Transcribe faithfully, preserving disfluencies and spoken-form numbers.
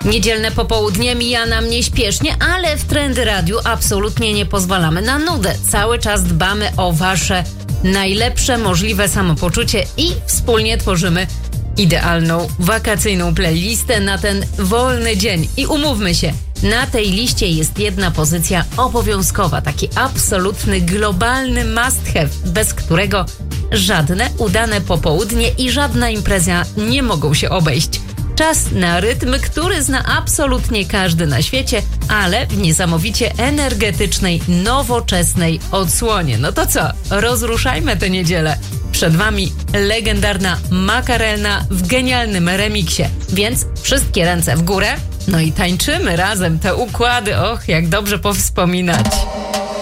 Niedzielne popołudnie mija nam nieśpiesznie, ale w Trendy Radiu absolutnie nie pozwalamy na nudę. Cały czas dbamy o wasze najlepsze możliwe samopoczucie i wspólnie tworzymy idealną wakacyjną playlistę na ten wolny dzień. I umówmy się, na tej liście jest jedna pozycja obowiązkowa, taki absolutny, globalny must have, bez którego żadne udane popołudnie i żadna impreza nie mogą się obejść. Czas na rytm, który zna absolutnie każdy na świecie, ale w niesamowicie energetycznej, nowoczesnej odsłonie. No to co? Rozruszajmy tę niedzielę. Przed wami legendarna Macarena w genialnym remiksie. Więc wszystkie ręce w górę, no i tańczymy razem te układy. Och, jak dobrze powspominać.